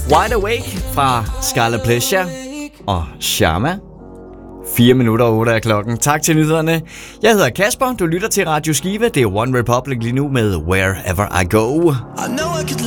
Wide Awake fra Scarlet Pleasure og Sharma. 7:04 er klokken. Tak til nyhederne. Jeg hedder Kasper. Du lytter til Radio Skive. Det er One Republic lige nu med Wherever I Go. I know I could